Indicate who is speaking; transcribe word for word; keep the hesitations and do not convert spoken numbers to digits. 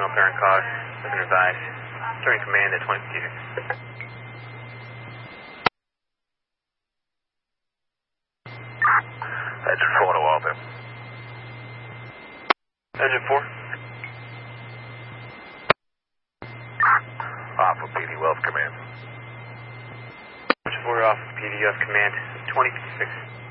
Speaker 1: signal clearing cause. As an advice. Starting command at twenty fifty-six.
Speaker 2: Engine four to open.
Speaker 1: Engine four.
Speaker 2: Off with P D Wells Command.
Speaker 1: Engine four off, P D F command, twenty fifty-six.